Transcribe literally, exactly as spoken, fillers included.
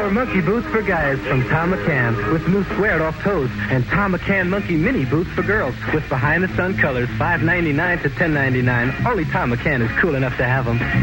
Outdoor monkey boots for guys from Tom McCann with new squared-off toes, and Tom McCann monkey mini boots for girls with behind-the-sun colors, five ninety-nine to ten ninety-nine. Only Tom McCann is cool enough to have them.